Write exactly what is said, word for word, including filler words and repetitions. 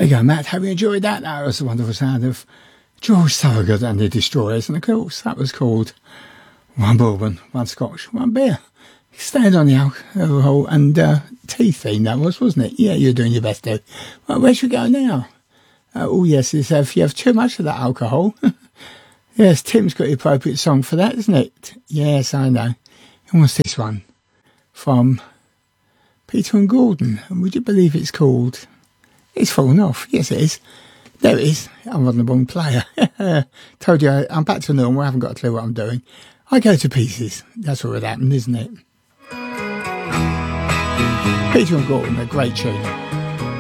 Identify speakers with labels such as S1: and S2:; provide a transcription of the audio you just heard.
S1: you go, Matt. Have you enjoyed that? That was the wonderful sound of George Thorogood and the Destroyers. And of course, that was called One Bourbon, One Scotch, One Beer. Stand on the alcohol and uh, tea theme, that was, wasn't it? Yeah, you're doing your best, though. Well, where should we go now? Uh, oh, yes, it's, uh, if you have too much of that alcohol. Yes, Tim's got the appropriate song for that, isn't it? Yes, I know. And what's this one? From Peter and Gordon. And would you believe it's called... It's fallen off. Yes, it is. There it is. I'm on the wrong player. Told you, I'm back to normal. I haven't got a clue what I'm doing. I go to pieces. That's what would happen, isn't it? Peter and Gordon, a great tune.